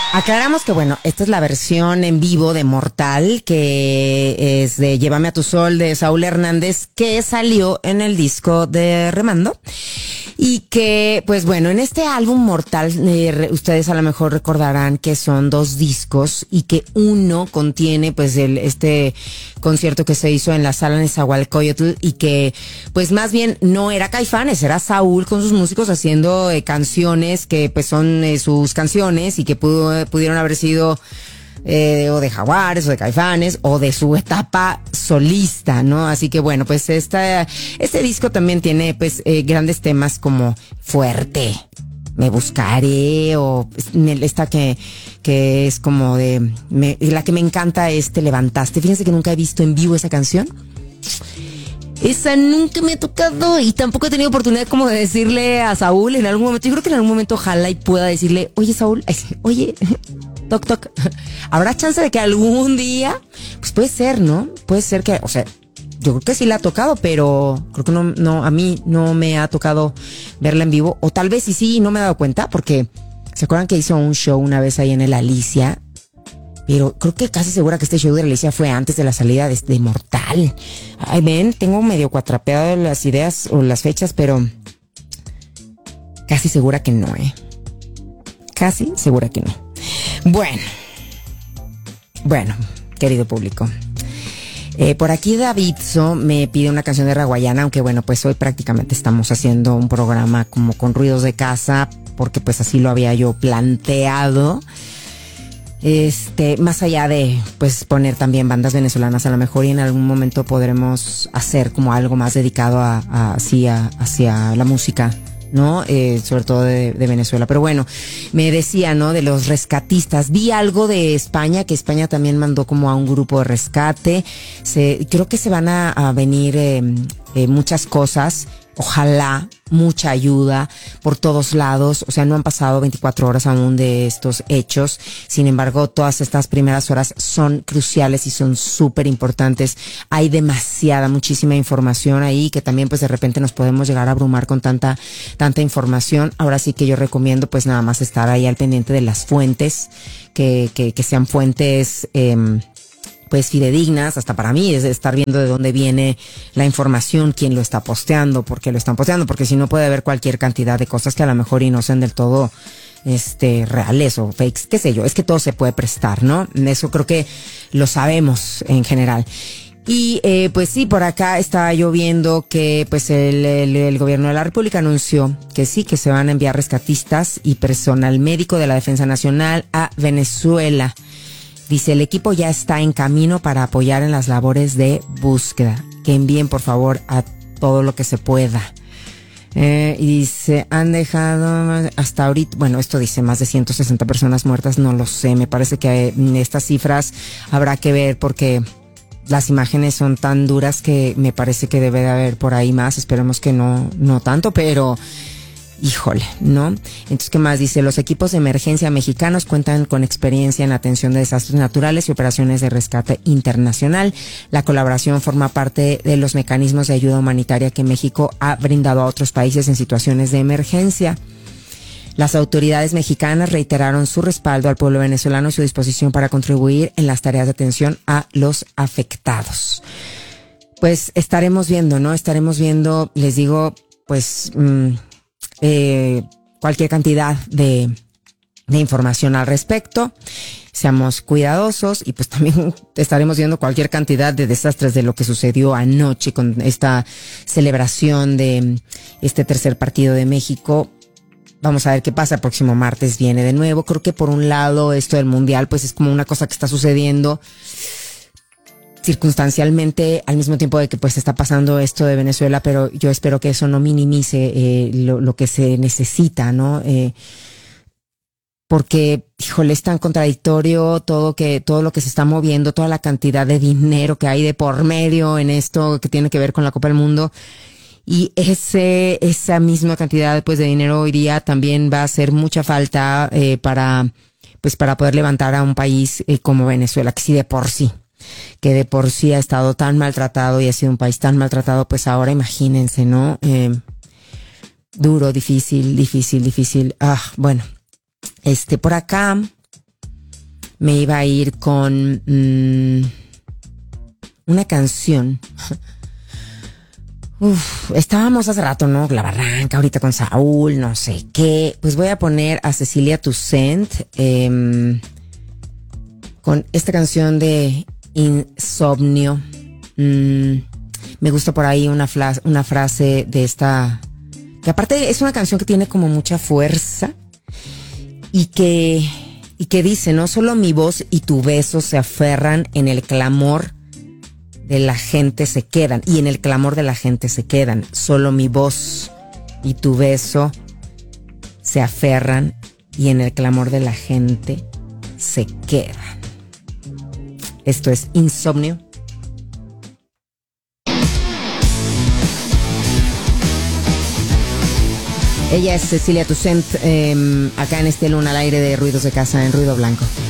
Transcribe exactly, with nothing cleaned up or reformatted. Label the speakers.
Speaker 1: Aclaramos que, bueno, esta es la versión en vivo de Mortal, que es de Llévame a tu sol de Saúl Hernández, que salió en el disco de Remando. Y que, pues bueno, en este álbum Mortal, eh, ustedes a lo mejor recordarán que son dos discos y que uno contiene, pues, el este concierto que se hizo en la sala Nezahualcóyotl y que, pues, más bien no era Caifanes, era Saúl con sus músicos haciendo eh, canciones que, pues, son eh, sus canciones y que pudo, pudieron haber sido Eh, o de Jaguares, o de Caifanes, o de su etapa solista, ¿no? Así que bueno, pues esta, este disco también tiene pues eh, grandes temas como Fuerte, Me Buscaré, o esta que, que es como de, me, la que me encanta es Te Levantaste. Fíjense que nunca he visto en vivo esa canción. Esa nunca me ha tocado y tampoco he tenido oportunidad como de decirle a Saúl en algún momento. Yo creo que en algún momento ojalá y pueda decirle, oye Saúl, oye, toc toc, ¿habrá chance de que algún día? Pues puede ser, ¿no? Puede ser que, o sea, yo creo que sí la ha tocado, pero creo que no, no, a mí no me ha tocado verla en vivo. O tal vez sí, sí, no me he dado cuenta porque ¿se acuerdan que hizo un show una vez ahí en el Alicia? Pero creo que casi segura que este show de Alicia fue antes de la salida de, de Mortal. Ay, ven, tengo medio cuatrapeado las ideas o las fechas, pero casi segura que no, ¿eh? Casi segura que no. Bueno, bueno, querido público. Eh, por aquí Davidso me pide una canción de Raguayana, aunque bueno, pues hoy prácticamente estamos haciendo un programa como con ruidos de casa, porque pues así lo había yo planteado. Este, más allá de pues poner también bandas venezolanas, a lo mejor y en algún momento podremos hacer como algo más dedicado a, a hacia, hacia la música, ¿no? Eh, sobre todo de, de Venezuela. Pero bueno, me decía, ¿no? De los rescatistas. Vi algo de España, que España también mandó como a un grupo de rescate. Se, creo que se van a, a venir eh, eh, muchas cosas. Ojalá, mucha ayuda por todos lados. O sea, no han pasado veinticuatro horas aún de estos hechos. Sin embargo, todas estas primeras horas son cruciales y son súper importantes. Hay demasiada, muchísima información ahí que también pues de repente nos podemos llegar a abrumar con tanta, tanta información. Ahora sí que yo recomiendo pues nada más estar ahí al pendiente de las fuentes, que, que, que sean fuentes, eh, pues fidedignas, hasta para mí es estar viendo de dónde viene la información, quién lo está posteando, por qué lo están posteando, porque si no puede haber cualquier cantidad de cosas que a lo mejor y no sean del todo este reales o fakes, qué sé yo, es que todo se puede prestar, ¿no? Eso creo que lo sabemos en general. Y eh, pues sí, por acá estaba yo viendo que pues el, el, el gobierno de la República anunció que sí, que se van a enviar rescatistas y personal médico de la Defensa Nacional a Venezuela. Dice, el equipo ya está en camino para apoyar en las labores de búsqueda. Que envíen, por favor, a todo lo que se pueda. Eh, y dice, han dejado hasta ahorita, bueno, esto dice más de ciento sesenta personas muertas, no lo sé. Me parece que en estas cifras habrá que ver porque las imágenes son tan duras que me parece que debe de haber por ahí más. Esperemos que no, no tanto, pero híjole, ¿no? Entonces, ¿qué más? Dice, los equipos de emergencia mexicanos cuentan con experiencia en atención de desastres naturales y operaciones de rescate internacional. La colaboración forma parte de los mecanismos de ayuda humanitaria que México ha brindado a otros países en situaciones de emergencia. Las autoridades mexicanas reiteraron su respaldo al pueblo venezolano y su disposición para contribuir en las tareas de atención a los afectados. Pues estaremos viendo, ¿no? Estaremos viendo, les digo, pues Mmm, Eh, cualquier cantidad de, de información al respecto. Seamos cuidadosos y pues también estaremos viendo cualquier cantidad de desastres de lo que sucedió anoche con esta celebración de este tercer partido de México. Vamos a ver qué pasa. El próximo martes viene de nuevo. Creo que por un lado esto del mundial pues es como una cosa que está sucediendo circunstancialmente al mismo tiempo de que pues está pasando esto de Venezuela, pero yo espero que eso no minimice eh, lo, lo que se necesita, ¿no? Eh, porque, híjole, es tan contradictorio todo que todo lo que se está moviendo, toda la cantidad de dinero que hay de por medio en esto que tiene que ver con la Copa del Mundo. Y ese esa misma cantidad pues de dinero hoy día también va a hacer mucha falta eh, para pues para poder levantar a un país eh, como Venezuela, que sí de por sí que de por sí ha estado tan maltratado y ha sido un país tan maltratado, pues ahora imagínense, ¿no? Eh, duro, difícil, difícil, difícil. Ah, bueno, este, por acá me iba a ir con mmm, una canción. Uf, estábamos hace rato, ¿no? La Barranca, ahorita con Saúl, no sé qué. Pues voy a poner a Cecilia Toussaint eh, con esta canción de Insomnio. Mm, me gusta por ahí una, fla- una frase de esta, que aparte es una canción que tiene como mucha fuerza y que, y que dice, no solo mi voz y tu beso se aferran en el clamor de la gente se quedan, y en el clamor de la gente se quedan. Solo mi voz y tu beso se aferran y en el clamor de la gente se quedan. Esto es Insomnio. Ella es Cecilia Toussaint, eh, acá en este Luna al aire de Ruidos de Casa en Ruido Blanco.